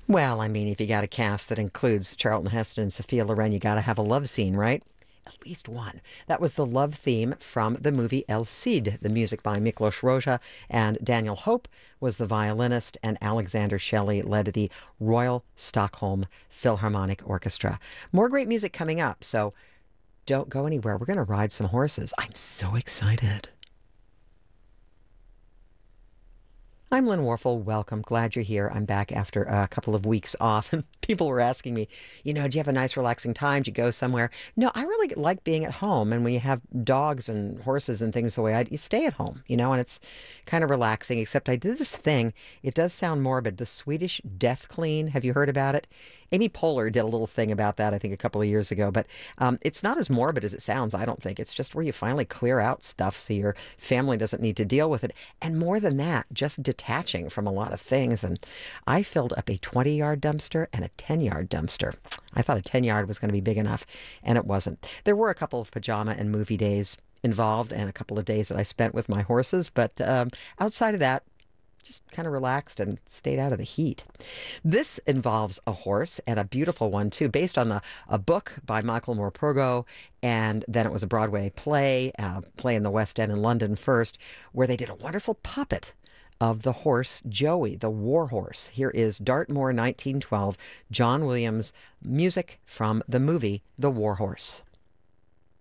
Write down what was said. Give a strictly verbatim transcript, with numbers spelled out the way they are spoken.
Well, I mean, if you got a cast that includes Charlton Heston and Sophia Loren, you got to have a love scene, right? At least one. That was the love theme from the movie El Cid. The music by Miklos Rozsa and Daniel Hope was the violinist, and Alexander Shelley led the Royal Stockholm Philharmonic Orchestra. More great music coming up, so don't go anywhere. We're going to ride some horses. I'm so excited. I'm Lynn Warfel. Welcome. Glad you're here. I'm back after a couple of weeks off. And people were asking me, you know, do you have a nice, relaxing time? Do you go somewhere? No, I really like being at home. And when you have dogs and horses and things the way I you stay at home, you know, and it's kind of relaxing. Except I did this thing. It does sound morbid. The Swedish death clean. Have you heard about it? Amy Poehler did a little thing about that, I think, a couple of years ago. But um, it's not as morbid as it sounds, I don't think. It's just where you finally clear out stuff so your family doesn't need to deal with it. And more than that, just detaching from a lot of things. And I filled up a twenty-yard dumpster and a ten-yard dumpster. I thought a ten-yard was going to be big enough, and it wasn't. There were a couple of pajama and movie days involved and a couple of days that I spent with my horses. But um, outside of that, just kind of relaxed and stayed out of the heat. This involves a horse, and a beautiful one too, based on the a book by Michael Morpurgo, and then it was a Broadway play, uh, play in the West End in London first, where they did a wonderful puppet of the horse Joey, the war horse. Here is Dartmoor nineteen twelve, John Williams music from the movie The War Horse.